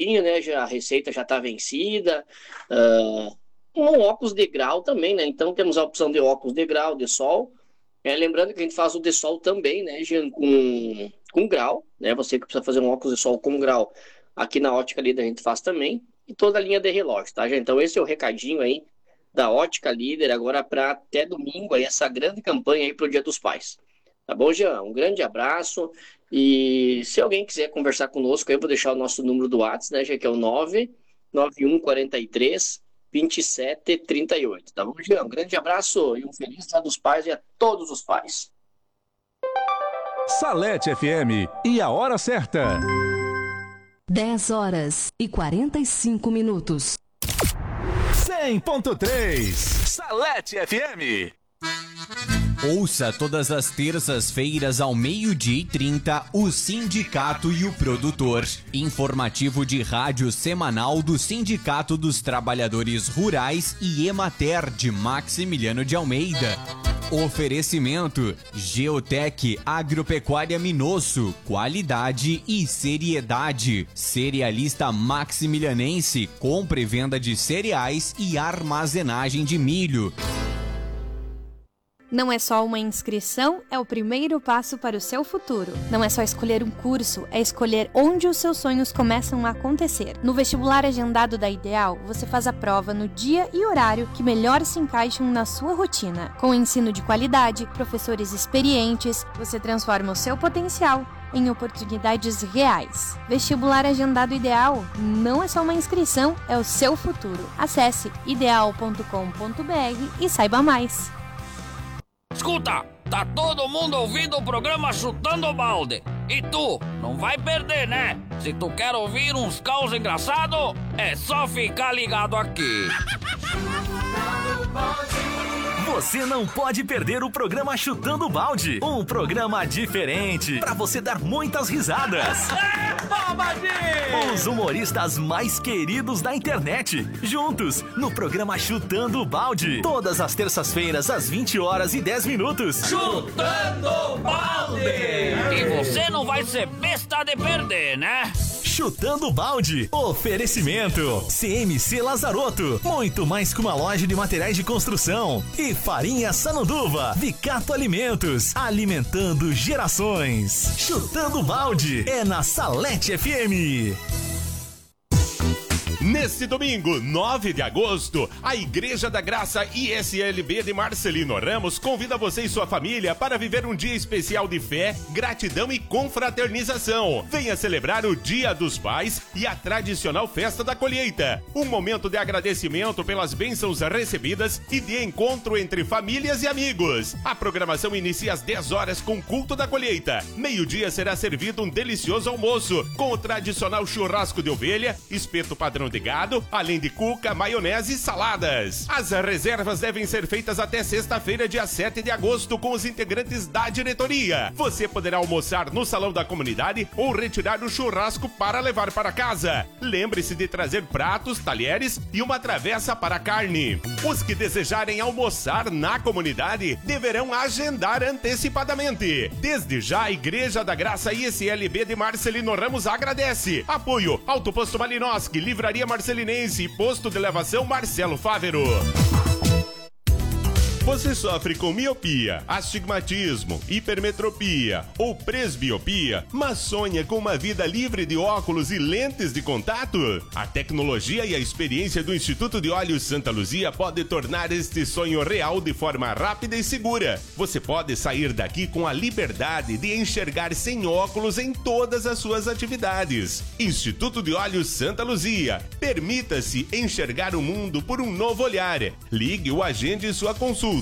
bonitinho, né? A receita já está vencida. Um óculos de grau também, né? Então temos a opção de óculos de grau, de sol. Lembrando que a gente faz o de sol também, né, Jean, com grau, né? Você que precisa fazer um óculos de sol com grau, aqui na Ótica Líder a gente faz também. E toda a linha de relógio, tá, Jean? Então esse é o recadinho aí da Ótica Líder, agora para até domingo, aí, essa grande campanha aí para o Dia dos Pais. Tá bom, Jean? Um grande abraço. E se alguém quiser conversar conosco, eu vou deixar o nosso número do WhatsApp, né, Jean, que é o 991432738. Tá bom, Jean? Um grande abraço e um feliz Dia dos Pais e a todos os pais. Salete FM e a hora certa. 10h45. 100.3 Salete FM. Ouça todas as terças-feiras ao 12h30 o Sindicato e o Produtor. Informativo de rádio semanal do Sindicato dos Trabalhadores Rurais e Emater de Maximiliano de Almeida. Oferecimento Geotec Agropecuária Minosso, qualidade e seriedade. Cerealista Maximilianense, compra e venda de cereais e armazenagem de milho. Não é só uma inscrição, é o primeiro passo para o seu futuro. Não é só escolher um curso, é escolher onde os seus sonhos começam a acontecer. No vestibular agendado da Ideal, você faz a prova no dia e horário que melhor se encaixam na sua rotina. Com ensino de qualidade, professores experientes, você transforma o seu potencial em oportunidades reais. Vestibular agendado Ideal não é só uma inscrição, é o seu futuro. Acesse ideal.com.br e saiba mais. Escuta, tá todo mundo ouvindo o programa Chutando o Balde. E tu, não vai perder, né? Se tu quer ouvir uns caos engraçados, é só ficar ligado aqui. Você não pode perder o programa Chutando o Balde. Um programa diferente para você dar muitas risadas. Os humoristas mais queridos da internet, juntos no programa Chutando o Balde. Todas as terças-feiras às 20h10. Chutando o Balde! E você não vai ser besta de perder, né? Chutando o Balde. Oferecimento CMC Lazarotto, muito mais que uma loja de materiais de construção. E Farinha Sananduva, Vicato Alimentos, alimentando gerações. Chutando o Balde é na Salete FM. Neste domingo, 9 de agosto, a Igreja da Graça ISLB de Marcelino Ramos convida você e sua família para viver um dia especial de fé, gratidão e confraternização. Venha celebrar o Dia dos Pais e a tradicional Festa da Colheita. Um momento de agradecimento pelas bênçãos recebidas e de encontro entre famílias e amigos. A programação inicia às 10 horas com culto da colheita. Meio-dia será servido um delicioso almoço com o tradicional churrasco de ovelha, espeto padrão de gado, além de cuca, maionese e saladas. As reservas devem ser feitas até sexta-feira, dia 7 de agosto, com os integrantes da diretoria. Você poderá almoçar no salão da comunidade ou retirar o churrasco para levar para casa. Lembre-se de trazer pratos, talheres e uma travessa para carne. Os que desejarem almoçar na comunidade deverão agendar antecipadamente. Desde já, a Igreja da Graça ISLB de Marcelino Ramos agradece. Apoio Auto Posto Malinoski, Livraria Marcelinense e Posto de Elevação Marcelo Fávero. Você sofre com miopia, astigmatismo, hipermetropia ou presbiopia, mas sonha com uma vida livre de óculos e lentes de contato? A tecnologia e a experiência do Instituto de Olhos Santa Luzia pode tornar este sonho real de forma rápida e segura. Você pode sair daqui com a liberdade de enxergar sem óculos em todas as suas atividades. Instituto de Olhos Santa Luzia. Permita-se enxergar o mundo por um novo olhar. Ligue ou agende sua consulta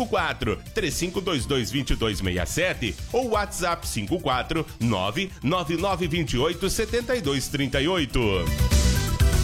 54-3522-2267 ou WhatsApp 54-99928-7238.